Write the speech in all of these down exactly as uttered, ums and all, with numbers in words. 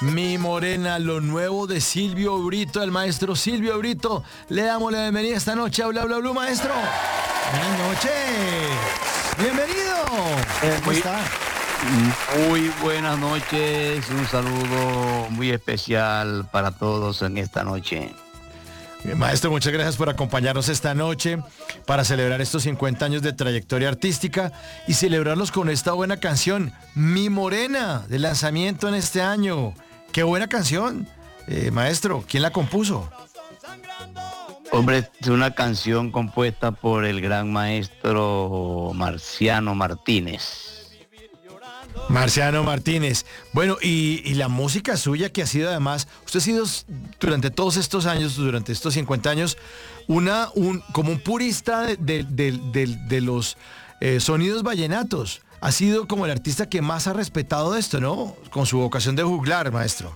Mi Morena, lo nuevo de Silvio Brito, el maestro Silvio Brito. Le damos la bienvenida esta noche a Bla Bla Blue, maestro. Buenas noches. Bienvenido. Eh, ¿Cómo muy, está? Muy buenas noches. Un saludo muy especial para todos en esta noche. Maestro, muchas gracias por acompañarnos esta noche para celebrar estos cincuenta años de trayectoria artística y celebrarlos con esta buena canción, Mi Morena, de lanzamiento en este año. ¡Qué buena canción! Eh, maestro, ¿quién la compuso? Hombre, es una canción compuesta por el gran maestro Marciano Martínez. Marciano Martínez. Bueno, y, y la música suya que ha sido además, usted ha sido durante todos estos años, durante estos cincuenta años, una, un, como un purista de, de, de, de, de los eh, sonidos vallenatos. Ha sido como el artista que más ha respetado esto, ¿no? Con su vocación de juglar, maestro.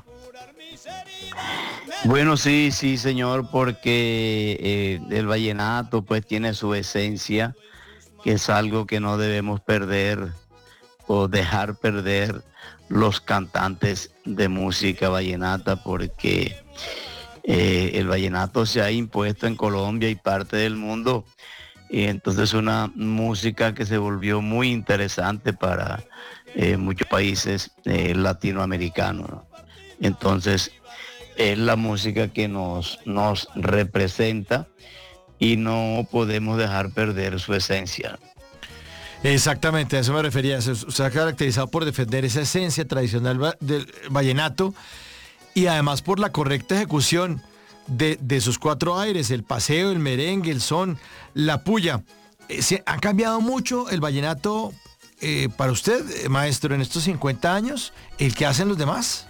Bueno, sí, sí, señor, porque eh, el vallenato pues tiene su esencia, que es algo que no debemos perder o dejar perder los cantantes de música vallenata, porque eh, el vallenato se ha impuesto en Colombia y parte del mundo, y entonces una música que se volvió muy interesante para eh, muchos países eh, latinoamericanos, ¿no? Entonces es la música que nos, nos representa y no podemos dejar perder su esencia. Exactamente, a eso me refería. Se, se ha caracterizado por defender esa esencia tradicional va, del vallenato y además por la correcta ejecución de, de sus cuatro aires, el paseo, el merengue, el son, la puya. Eh, ¿se ha cambiado mucho el vallenato eh, para usted, eh, maestro, en estos cincuenta años, el que hacen los demás?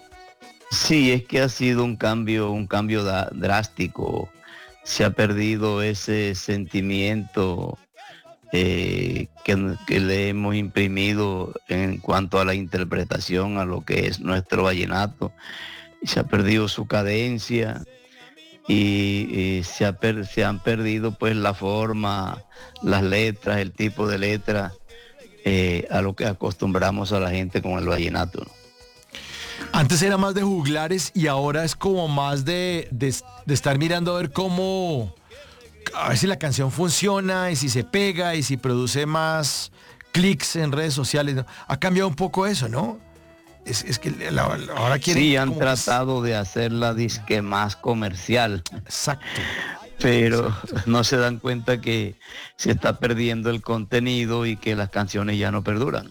Sí, es que ha sido un cambio, un cambio da, drástico. Se ha perdido ese sentimiento eh, que, que le hemos imprimido en cuanto a la interpretación a lo que es nuestro vallenato. Se ha perdido su cadencia y, y se, ha per, se han perdido pues la forma, las letras, el tipo de letra eh, a lo que acostumbramos a la gente con el vallenato, ¿no? Antes era más de juglares y ahora es como más de, de, de estar mirando a ver cómo, a ver si la canción funciona y si se pega y si produce más clics en redes sociales, ¿no? Ha cambiado un poco eso, ¿no? Es, es que la, ahora quieren... Sí, han tratado de hacerla disque más comercial. Exacto. Pero Exacto. No se dan cuenta que se está perdiendo el contenido y que las canciones ya no perduran.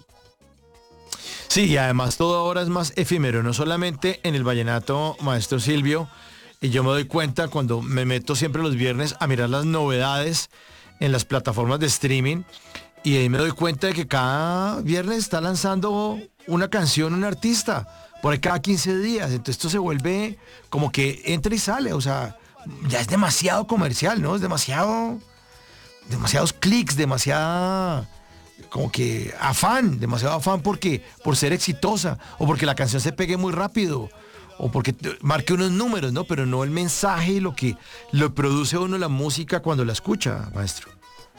Sí, y además todo ahora es más efímero, no solamente en el vallenato, maestro Silvio, y yo me doy cuenta cuando me meto siempre los viernes a mirar las novedades en las plataformas de streaming, y ahí me doy cuenta de que cada viernes está lanzando una canción, un artista, por ahí cada quince días, entonces esto se vuelve como que entra y sale, o sea, ya es demasiado comercial, ¿no? Es demasiado, demasiados clics, demasiada... como que afán, demasiado afán porque por ser exitosa o porque la canción se pegue muy rápido o porque marque unos números, ¿no? Pero no el mensaje y lo que lo produce uno la música cuando la escucha, maestro.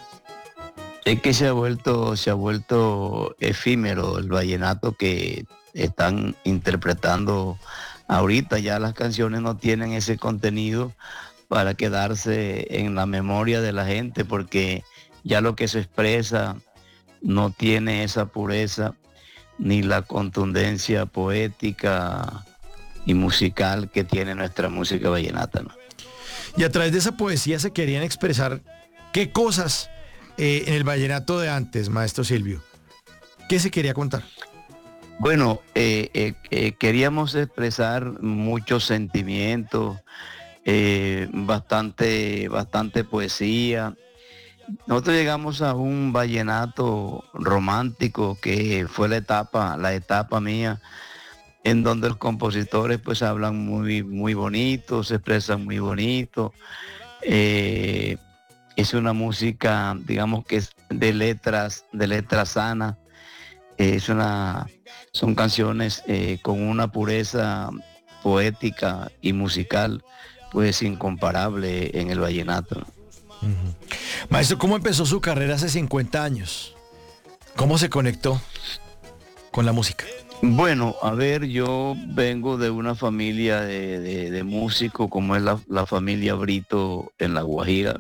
Es que se ha vuelto, se ha vuelto efímero el vallenato que están interpretando ahorita. Ya las canciones no tienen ese contenido para quedarse en la memoria de la gente, porque ya lo que se expresa no tiene esa pureza ni la contundencia poética y musical que tiene nuestra música vallenata, ¿no? Y a través de esa poesía se querían expresar qué cosas eh, en el vallenato de antes, maestro Silvio. ¿Qué se quería contar? Bueno, eh, eh, eh, queríamos expresar muchos sentimientos, eh, bastante, bastante poesía. Nosotros llegamos a un vallenato romántico que fue la etapa, la etapa mía, en donde los compositores pues hablan muy, muy bonito, se expresan muy bonito. Eh, es una música, digamos que es de letras, de letras sanas. Eh, es una, son canciones eh, con una pureza poética y musical pues incomparable en el vallenato, ¿no? Uh-huh. Maestro, ¿cómo empezó su carrera hace cincuenta años? ¿Cómo se conectó con la música? Bueno, a ver, yo vengo de una familia de, de, de músicos, como es la, la familia Brito en La Guajira.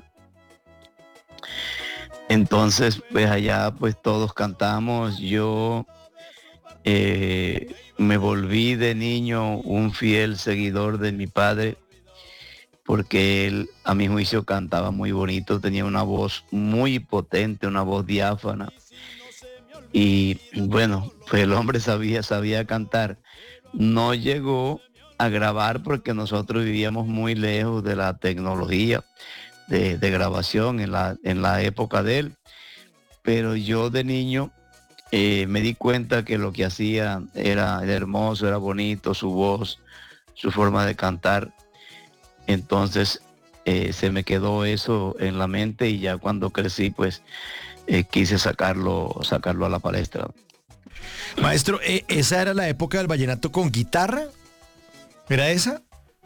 Entonces, pues allá pues todos cantamos. Yo eh, me volví de niño un fiel seguidor de mi padre, porque él, a mi juicio, cantaba muy bonito, tenía una voz muy potente, una voz diáfana. Y bueno, pues el hombre sabía, sabía cantar. No llegó a grabar porque nosotros vivíamos muy lejos de la tecnología de, de grabación en la, en la época de él. Pero yo de niño eh, me di cuenta que lo que hacía era, era hermoso, era bonito, su voz, su forma de cantar. Entonces eh, se me quedó eso en la mente y ya cuando crecí pues eh, quise sacarlo, sacarlo a la palestra. Maestro, ¿e- ¿esa era la época del vallenato con guitarra? ¿Era esa?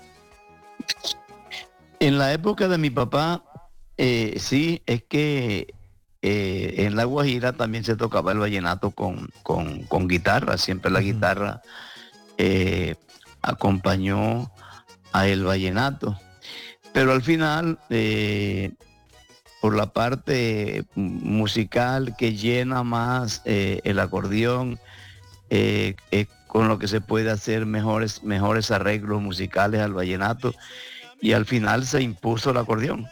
En la época de mi papá, eh, sí, es que eh, en La Guajira también se tocaba el vallenato con, con, con guitarra, siempre la Ujú. guitarra eh, acompañó a el vallenato. Pero al final, eh, por la parte musical que llena más eh, el acordeón, eh, eh, con lo que se puede hacer mejores, mejores arreglos musicales al vallenato, y al final se impuso el acordeón.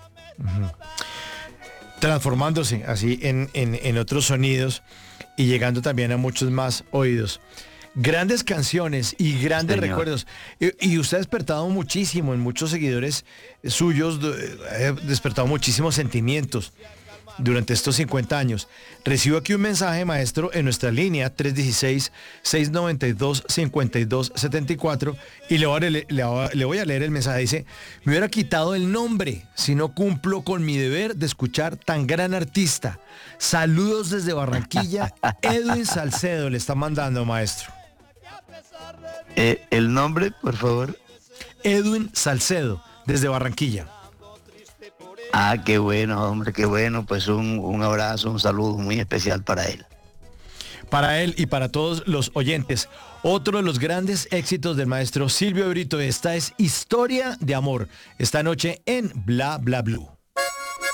Transformándose así en, en, en otros sonidos y llegando también a muchos más oídos. Grandes canciones y grandes Señor. recuerdos. Y, y usted ha despertado muchísimo en muchos seguidores suyos, de- ha despertado muchísimos sentimientos durante estos cincuenta años. Recibo aquí un mensaje, maestro, en nuestra línea tres uno seis, seis nueve dos, cinco dos siete cuatro y le voy, a, le- le voy a- le voy a leer el mensaje. Dice, me hubiera quitado el nombre si no cumplo con mi deber de escuchar tan gran artista. Saludos desde Barranquilla. Edwin Salcedo le está mandando, maestro. Eh, el nombre, por favor. Edwin Salcedo, desde Barranquilla. Ah, qué bueno, hombre, qué bueno. Pues un, un abrazo, un saludo muy especial para él. Para él y para todos los oyentes, otro de los grandes éxitos del maestro Silvio Brito, esta es Historia de Amor, esta noche en Bla Bla Blue.